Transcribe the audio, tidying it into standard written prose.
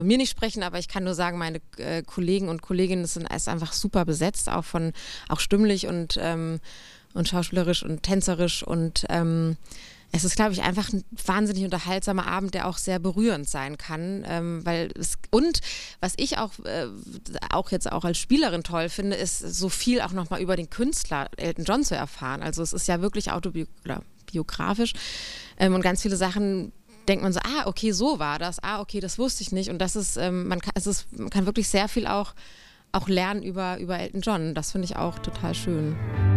mir nicht sprechen, aber ich kann nur sagen, meine Kollegen und Kolleginnen ist einfach super besetzt, auch stimmlich und schauspielerisch und tänzerisch und es ist, glaube ich, einfach ein wahnsinnig unterhaltsamer Abend, der auch sehr berührend sein kann, und was ich auch jetzt auch als Spielerin toll finde, ist so viel auch nochmal über den Künstler Elton John zu erfahren. Also es ist ja wirklich biografisch und ganz viele Sachen denkt man so, okay, so war das, okay, das wusste ich nicht und das ist, man kann wirklich sehr viel auch lernen über Elton John. Das finde ich auch total schön.